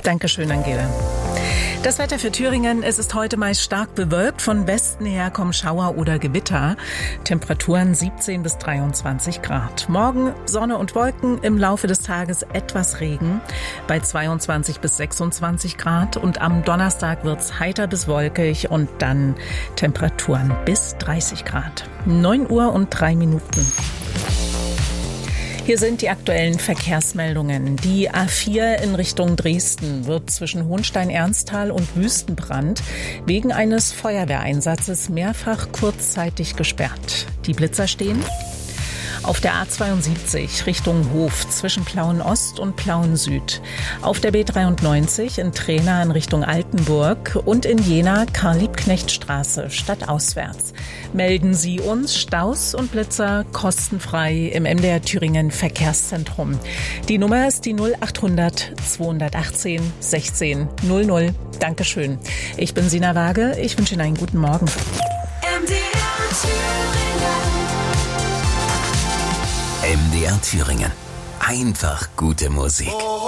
Dankeschön, Angela. Das Wetter für Thüringen, es ist heute meist stark bewölkt. Von Westen her kommen Schauer oder Gewitter. Temperaturen 17 bis 23 Grad. Morgen Sonne und Wolken, im Laufe des Tages etwas Regen bei 22 bis 26 Grad. Und am Donnerstag wird's heiter bis wolkig und dann Temperaturen bis 30 Grad. 9 Uhr und 3 Minuten. Hier sind die aktuellen Verkehrsmeldungen. Die A4 in Richtung Dresden wird zwischen Hohenstein-Ernsthal und Wüstenbrand wegen eines Feuerwehreinsatzes mehrfach kurzzeitig gesperrt. Die Blitzer stehen. Auf der A72 Richtung Hof zwischen Plauen Ost und Plauen Süd. Auf der B93 in Trena in Richtung Altenburg und in Jena Karl-Liebknecht-Straße stadtauswärts. Melden Sie uns Staus und Blitzer kostenfrei im MDR Thüringen Verkehrszentrum. Die Nummer ist die 0800 218 16 00. Dankeschön. Ich bin Sina Waage. Ich wünsche Ihnen einen guten Morgen. MDR Thüringen. Einfach gute Musik.